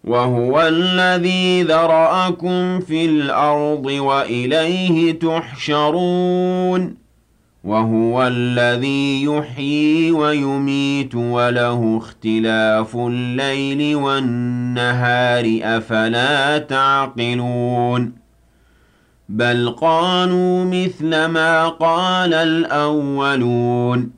وهو الذي ذرأكم في الأرض وإليه تحشرون وهو الذي يحيي ويميت وله اختلاف الليل والنهار أفلا تعقلون بل قالوا مثل ما قال الأولون